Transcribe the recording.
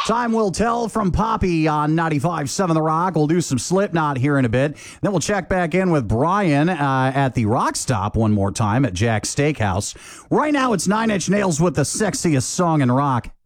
Time will tell from Poppy on 95.7 The Rock. We'll do some Slipknot here in a bit. Then we'll check back in with Brian at the Rock Stop one more time at Jack's Steakhouse. Right now, it's Nine Inch Nails with the sexiest song in rock.